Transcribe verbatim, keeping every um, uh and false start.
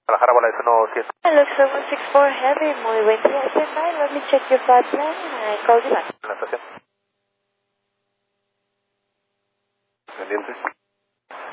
Guadalajara, bola de uno siete. Hello, seven six four Heavy, muy buen día. Stand by, let me check your flight plan and I call you back. En la estación. Pendientes.